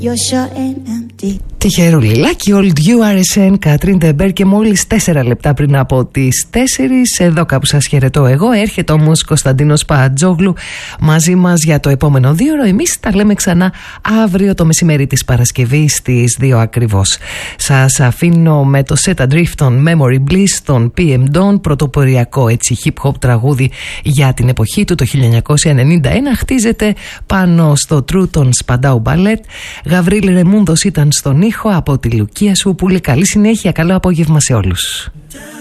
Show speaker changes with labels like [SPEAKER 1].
[SPEAKER 1] Τυχερούλιλάκι, Old You, RSN, Κατρίν Ντεμπέρ, και μόλις 4 λεπτά πριν από τις 4, εδώ κάπου σας χαιρετώ εγώ. Έρχεται όμως Κωνσταντίνος Πατζόγλου μαζί μας για το επόμενο 2 ώρο. Εμείς τα λέμε ξανά αύριο το μεσημέρι της Παρασκευής στις 2 ακριβώς. Σας αφήνω με το Set Adrift των Memory Bliss, των PM Dawn, πρωτοποριακό έτσι hip hop τραγούδι για την εποχή του, το 1991. Χτίζεται πάνω στο True των Spandau Ballet. Γαβρίλ Ρεμούντος ήταν στον ήχο, από τη Λουκία Σου. Πολύ καλή συνέχεια, καλό απόγευμα σε όλους.